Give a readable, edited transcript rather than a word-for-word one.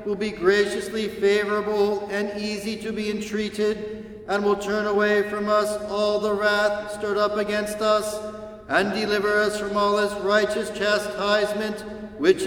will be graciously favorable and easy to be entreated, and will turn away from us all the wrath stirred up against us, and deliver us from all his righteous chastisement, which